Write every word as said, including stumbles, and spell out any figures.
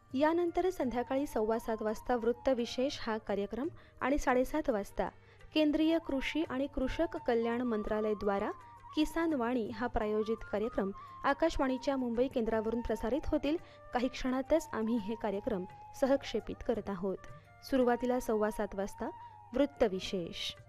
यानंतर संध्याकाळी सव्वा सात वाजता वृत्तविशेष हा कार्यक्रम आणि साडेसात वाजता केंद्रीय कृषी आणि कृषक कल्याण मंत्रालयाद्वारा किसान वाणी हा प्रायोजित कार्यक्रम आकाशवाणीच्या मुंबई केंद्रावरून प्रसारित होतील। काही क्षणातच आम्ही हे कार्यक्रम सहक्षेपित करत आहोत। सुरुवातीला सव्वा सात वाजता वृत्तविशेष।